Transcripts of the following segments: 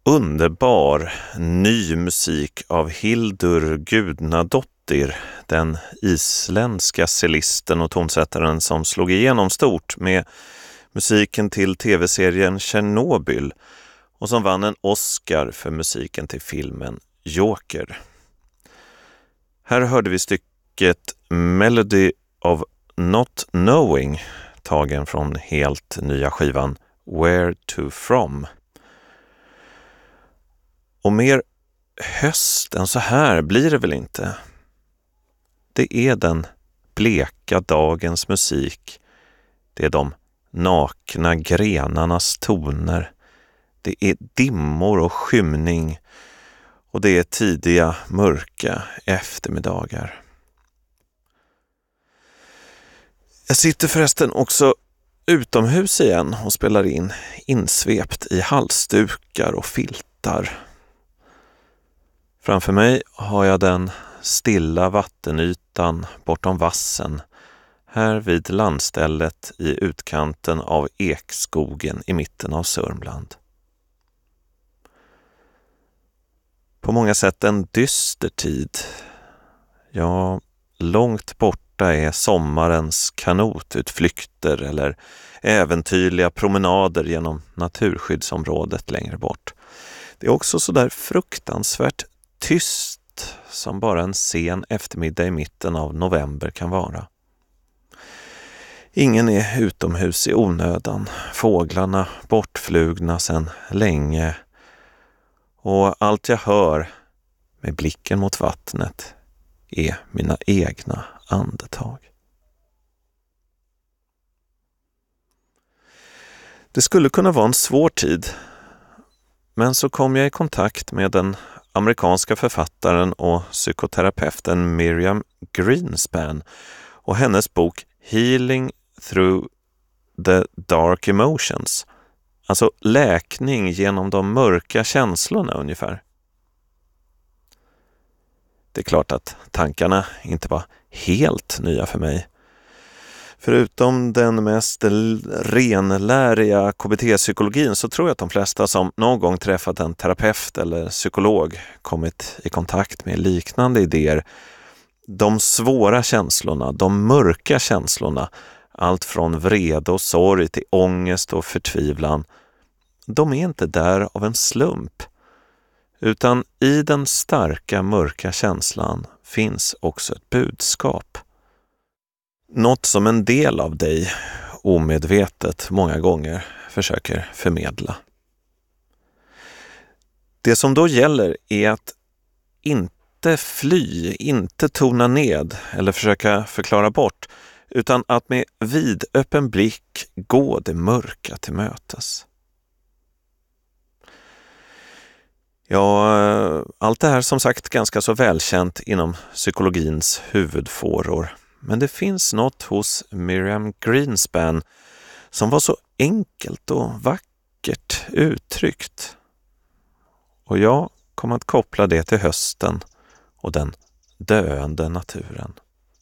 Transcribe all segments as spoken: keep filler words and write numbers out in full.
underbar ny musik av Hildur Gudnadottir, den isländska cellisten och tonsättaren som slog igenom stort med musiken till tv-serien Chernobyl och som vann en Oscar för musiken till filmen Joker. Här hörde vi stycket Melody of Not Knowing, tagen från helt nya skivan Where to From. Och mer höst än så här blir det väl inte. Det är den bleka dagens musik. Det är de nakna grenarnas toner. Det är dimmor och skymning. Och det är tidiga, mörka eftermiddagar. Jag sitter förresten också utomhus igen och spelar in insvept i halsdukar och filtar. Framför mig har jag den stilla vattenytan bortom vassen, här vid landstället i utkanten av ekskogen i mitten av Sörmland. På många sätt en dyster tid. Ja, långt borta är sommarens kanotutflykter eller äventyrliga promenader genom naturskyddsområdet längre bort. Det är också så där fruktansvärt tyst som bara en sen eftermiddag i mitten av november kan vara. Ingen är utomhus i onödan, fåglarna bortflugna sedan länge och allt jag hör med blicken mot vattnet är mina egna andetag. Det skulle kunna vara en svår tid, men så kom jag i kontakt med den amerikanska författaren och psykoterapeuten Miriam Greenspan och hennes bok Healing Through the Dark Emotions. Alltså läkning genom de mörka känslorna ungefär. Det är klart att tankarna inte var helt nya för mig. Förutom den mest renläriga K B T-psykologin så tror jag att de flesta som någon gång träffat en terapeut eller psykolog kommit i kontakt med liknande idéer. De svåra känslorna, de mörka känslorna, allt från vrede och sorg till ångest och förtvivlan, de är inte där av en slump. Utan i den starka mörka känslan finns också ett budskap. Något som en del av dig omedvetet många gånger försöker förmedla. Det som då gäller är att inte fly, inte tona ned eller försöka förklara bort, utan att med vidöppen blick gå det mörka till mötes. Ja, allt det här som sagt ganska så välkänt inom psykologins huvudfåror. Men det finns något hos Miriam Greenspan som var så enkelt och vackert uttryckt. Och jag kommer att koppla det till hösten och den döende naturen.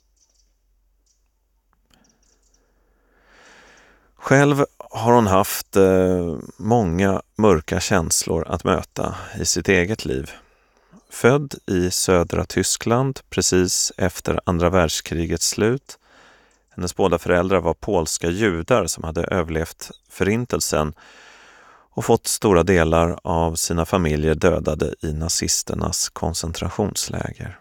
Själv har hon haft eh, många mörka känslor att möta i sitt eget liv. Född i södra Tyskland precis efter andra världskrigets slut. Hennes båda föräldrar var polska judar som hade överlevt förintelsen och fått stora delar av sina familjer dödade i nazisternas koncentrationsläger.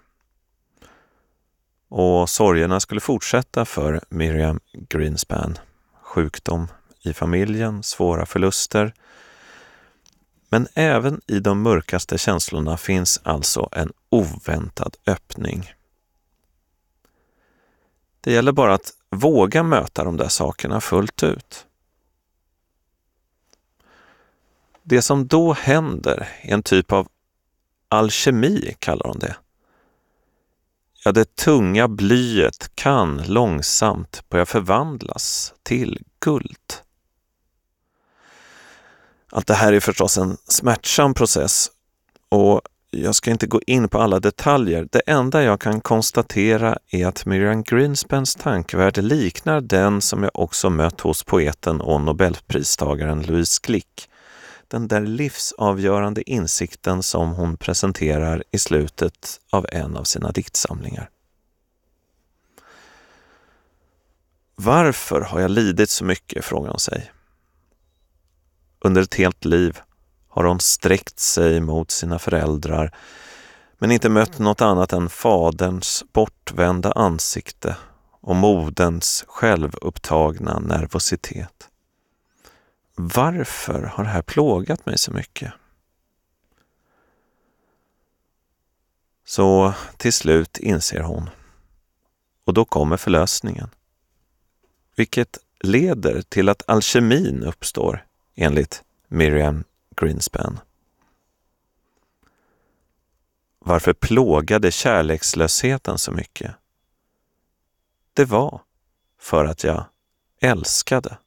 Och sorgerna skulle fortsätta för Miriam Greenspan. Sjukdom i familjen, svåra förluster. Men även i de mörkaste känslorna finns alltså en oväntad öppning. Det gäller bara att våga möta de där sakerna fullt ut. Det som då händer är en typ av alkemi, kallar hon det. Ja, det tunga blyet kan långsamt börja förvandlas till guld. Allt det här är förstås en smärtsam process och jag ska inte gå in på alla detaljer. Det enda jag kan konstatera är att Miriam Greenspans tankevärld liknar den som jag också mött hos poeten och nobelpristagaren Louise Glück. den där livsavgörande insikten som hon presenterar i slutet av en av sina diktsamlingar. Varför har jag lidit så mycket, frågar hon sig. Under ett helt liv har hon sträckt sig mot sina föräldrar men inte mött något annat än faderns bortvända ansikte och moderns självupptagna nervositet. Varför har det här plågat mig så mycket? Så till slut inser hon. Och då kommer förlösningen. Vilket leder till att alkemin uppstår, enligt Miriam Greenspan. Varför plågade kärlekslösheten så mycket? Det var för att jag älskade.